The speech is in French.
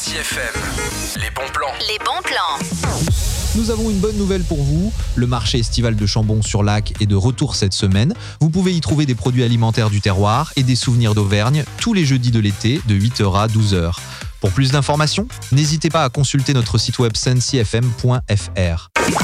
Sensi FM. Les bons plans. Les bons plans. Nous avons une bonne nouvelle pour vous. Le marché estival de Chambon-sur-Lac est de retour cette semaine. Vous pouvez y trouver des produits alimentaires du terroir et des souvenirs d'Auvergne tous les jeudis de l'été de 8h à 12h. Pour plus d'informations, n'hésitez pas à consulter notre site web sensifm.fr.